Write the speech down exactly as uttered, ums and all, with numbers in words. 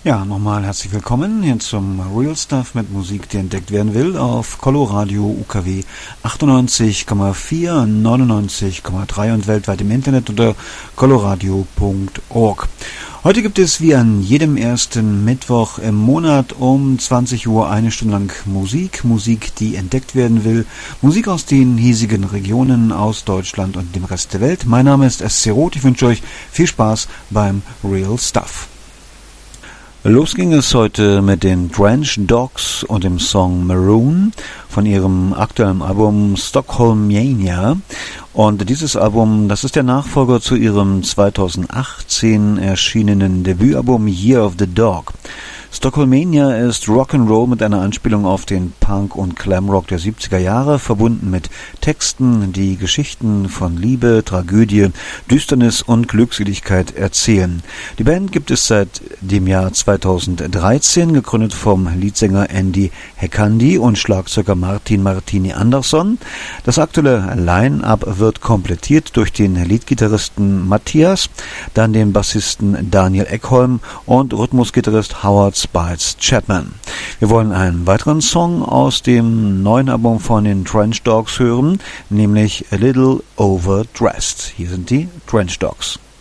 Ja, nochmal herzlich willkommen hier zum Real Stuff mit Musik, die entdeckt werden will, auf Coloradio U K W achtundneunzig Komma vier, neunundneunzig Komma drei und weltweit im Internet unter coloradio punkt org. Heute gibt es wie an jedem ersten Mittwoch im Monat um zwanzig Uhr eine Stunde lang Musik, Musik, die entdeckt werden will, Musik aus den hiesigen Regionen, aus Deutschland und dem Rest der Welt. Mein Name ist S C Roth, ich wünsche euch viel Spaß beim Real Stuff. Los ging es heute mit den Trench Dogs und dem Song Maroon von ihrem aktuellen Album Stockholmania. Und dieses Album, das ist der Nachfolger zu ihrem zweitausendachtzehn erschienenen Debütalbum Year of the Dog. Stockholmania ist Rock'n'Roll mit einer Anspielung auf den Punk- und Glamrock der siebziger Jahre, verbunden mit Texten, die Geschichten von Liebe, Tragödie, Düsternis und Glückseligkeit erzählen. Die Band gibt es seit dem Jahr zweitausenddreizehn, gegründet vom Leadsänger Andy Hekandi und Schlagzeuger Martin Martini Andersson. Das aktuelle Line-Up wird komplettiert durch den Leadgitarristen Matthias, dann den Bassisten Daniel Eckholm und Rhythmusgitarrist Howard Spites Chapman. Wir wollen einen weiteren Song aus dem neuen Album von den Trench Dogs hören, nämlich A Little Overdressed. Hier sind die Trench Dogs.